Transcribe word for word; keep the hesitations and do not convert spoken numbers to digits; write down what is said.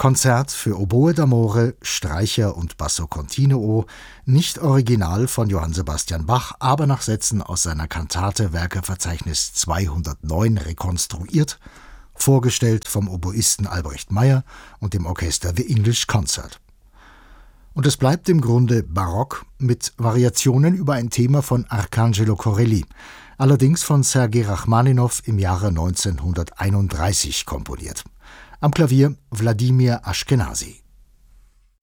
Konzert für Oboe d'amore, Streicher und Basso continuo, nicht original von Johann Sebastian Bach, aber nach Sätzen aus seiner Kantate Werkeverzeichnis zweihundertneun rekonstruiert, vorgestellt vom Oboisten Albrecht Meyer und dem Orchester The English Concert. Und es bleibt im Grunde barock mit Variationen über ein Thema von Arcangelo Corelli, allerdings von Sergei Rachmaninow im Jahre neunzehnhunderteinunddreißig komponiert. Am Klavier Wladimir Ashkenazy.